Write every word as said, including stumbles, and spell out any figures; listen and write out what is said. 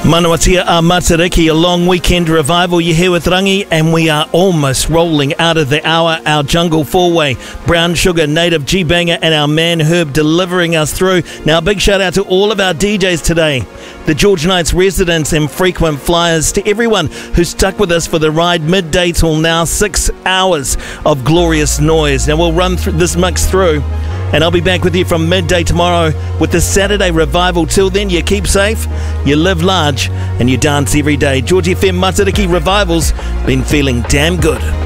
Manawatia a Matariki, a long weekend revival. You're here with Rangi, and we are almost rolling out of the hour. Our jungle four-way, Brown Sugar, Native G-Banger, and our man Herb delivering us through. Now, a big shout out to all of our D Js today, the George Knights residents and frequent flyers, to everyone who stuck with us for the ride midday till now, six hours of glorious noise. Now, we'll run through this mix through, and I'll be back with you from midday tomorrow with the Saturday revival. Till then, you keep safe, you live large, and you dance every day. George F M Matariki Revival's been feeling damn good.